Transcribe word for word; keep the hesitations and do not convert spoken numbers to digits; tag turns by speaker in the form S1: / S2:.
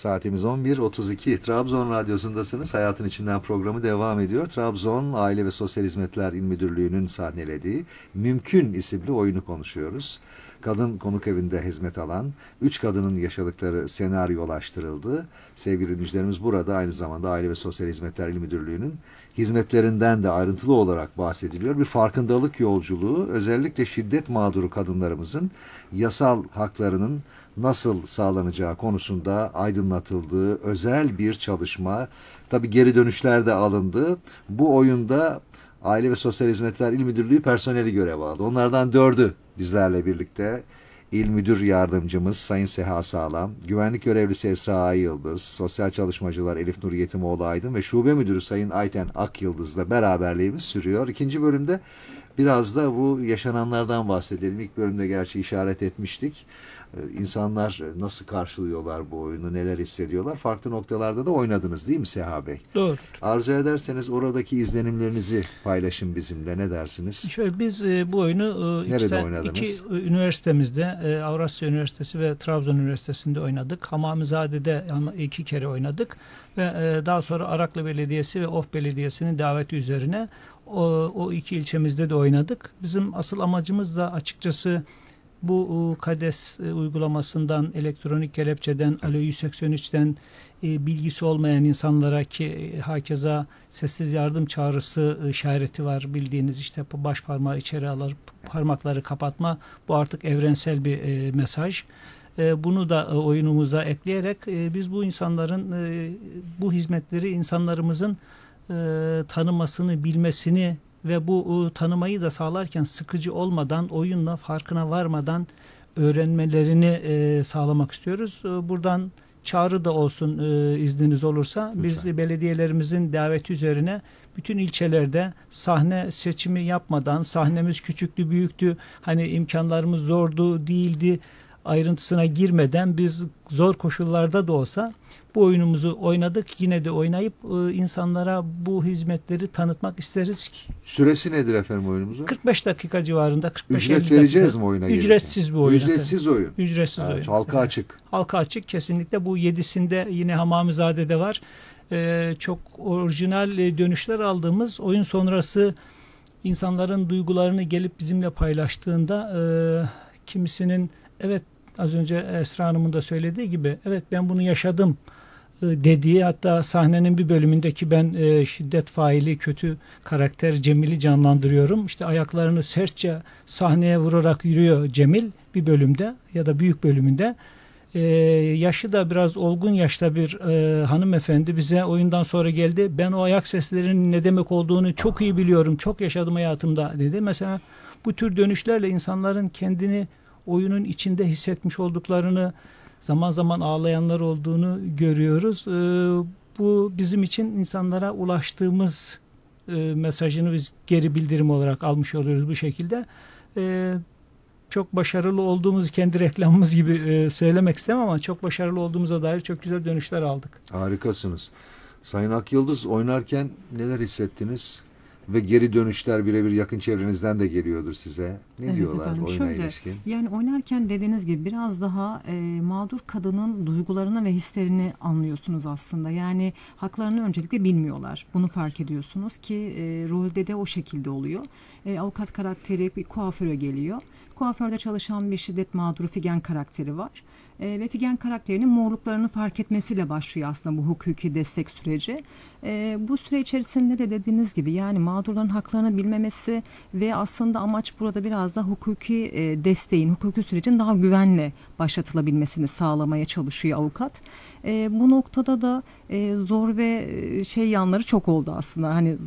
S1: Saatimiz on bir otuz iki. Trabzon Radyosu'ndasınız. Hayatın İçinden programı devam ediyor. Trabzon Aile ve Sosyal Hizmetler İl Müdürlüğü'nün sahnelediği Mümkün isimli oyunu konuşuyoruz. Kadın konuk evinde hizmet alan üç kadının yaşadıkları senaryolaştırıldı. Sevgili dinleyicilerimiz, burada aynı zamanda Aile ve Sosyal Hizmetler İl Müdürlüğü'nün hizmetlerinden de ayrıntılı olarak bahsediliyor. Bir farkındalık yolculuğu, özellikle şiddet mağduru kadınlarımızın yasal haklarının nasıl sağlanacağı konusunda aydınlatıldığı özel bir çalışma. Tabii geri dönüşler de alındı. Bu oyunda Aile ve Sosyal Hizmetler İl Müdürlüğü personeli görev aldı. Onlardan dördü bizlerle birlikte. İl Müdür Yardımcımız Sayın Seha Sağlam, Güvenlik Görevlisi Esra Ay Yıldız, Sosyal Çalışmacılar Elif Nur Yetimoğlu Aydın ve Şube Müdürü Sayın Ayten Ak Yıldız'la beraberliğimiz sürüyor. İkinci bölümde biraz da bu yaşananlardan bahsedelim. İlk bölümde gerçi işaret etmiştik. İnsanlar nasıl karşılıyorlar bu oyunu, neler hissediyorlar? Farklı noktalarda da oynadınız değil mi Seha Bey?
S2: Doğru.
S1: Arzu ederseniz oradaki izlenimlerinizi paylaşın bizimle. Ne dersiniz?
S2: Şöyle biz e, bu oyunu e,
S1: Nerede
S2: iki,
S1: oynadınız?
S2: iki üniversitemizde, e, Avrasya Üniversitesi ve Trabzon Üniversitesi'nde oynadık. Hamamizade'de iki kere oynadık ve e, daha sonra Araklı Belediyesi ve Of Belediyesi'nin daveti üzerine o, o iki ilçemizde de oynadık. Bizim asıl amacımız da açıkçası bu KADES uygulamasından, elektronik kelepçeden, Alo yüz seksen üçten e, bilgisi olmayan insanlara ki e, hakeza sessiz yardım çağrısı işareti var, bildiğiniz işte baş parmağı içeri alır, parmakları kapatma, bu artık evrensel bir e, mesaj. E, bunu da e, oyunumuza ekleyerek e, biz bu insanların e, bu hizmetleri insanlarımızın e, tanımasını, bilmesini ve bu e, tanımayı da sağlarken sıkıcı olmadan, oyunla farkına varmadan öğrenmelerini e, sağlamak istiyoruz. E, buradan çağrı da olsun e, izniniz olursa. Lütfen. Biz belediyelerimizin daveti üzerine bütün ilçelerde sahne seçimi yapmadan, sahnemiz küçüktü, büyüktü, hani imkanlarımız zordu, değildi ayrıntısına girmeden biz zor koşullarda da olsa bu oyunumuzu oynadık. Yine de oynayıp e, insanlara bu hizmetleri tanıtmak isteriz.
S1: Süresi nedir efendim oyunumuzun?
S2: kırk beş dakika civarında. kırk beş
S1: Ücret vereceğiz
S2: dakika.
S1: mi oyuna?
S2: Ücretsiz
S1: gelirken?
S2: bir oyun.
S1: Ücretsiz oyun.
S2: Ücretsiz
S1: evet,
S2: oyun.
S1: Halka
S2: evet.
S1: açık.
S2: Halka açık kesinlikle. Bu yedisinde yine Hamamizade'de var. Ee, çok orijinal dönüşler aldığımız oyun sonrası insanların duygularını gelip bizimle paylaştığında e, kimisinin evet, az önce Esra Hanım'ın da söylediği gibi, evet ben bunu yaşadım dediği, hatta sahnenin bir bölümündeki ben e, şiddet faili kötü karakter Cemil'i canlandırıyorum. İşte ayaklarını sertçe sahneye vurarak yürüyor Cemil bir bölümde ya da büyük bölümünde. E, yaşı da biraz olgun yaşta bir e, hanımefendi bize oyundan sonra geldi. Ben o ayak seslerinin ne demek olduğunu çok iyi biliyorum, çok yaşadım hayatımda dedi. Mesela bu tür dönüşlerle insanların kendini oyunun içinde hissetmiş olduklarını, zaman zaman ağlayanlar olduğunu görüyoruz. Ee, bu bizim için insanlara ulaştığımız e, mesajını biz geri bildirim olarak almış oluyoruz bu şekilde. Ee, çok başarılı olduğumuz, kendi reklamımız gibi e, söylemek istemem ama çok başarılı olduğumuza dair çok güzel dönüşler aldık.
S1: Harikasınız. Sayın Ak Yıldız, oynarken neler hissettiniz? Ve geri dönüşler birebir yakın çevrenizden de geliyordur size. Ne
S3: evet
S1: diyorlar
S3: efendim,
S1: oyuna
S3: şöyle,
S1: ilişkin?
S3: Yani oynarken dediğiniz gibi biraz daha e, mağdur kadının duygularını ve hislerini anlıyorsunuz aslında. Yani haklarını öncelikle bilmiyorlar. Bunu fark ediyorsunuz ki e, rolde de o şekilde oluyor. E, avukat karakteri bir kuaföre geliyor. Kuaförde çalışan bir şiddet mağduru Figen karakteri var. E, ve Figen karakterinin morluklarını fark etmesiyle başlıyor aslında bu hukuki destek süreci. E, bu süre içerisinde de dediğiniz gibi yani mağdurların haklarını bilmemesi ve aslında amaç burada biraz da hukuki e, desteğin, hukuki sürecin daha güvenle başlatılabilmesini sağlamaya çalışıyor avukat. E, bu noktada da e, zor ve şey yanları çok oldu aslında. Hani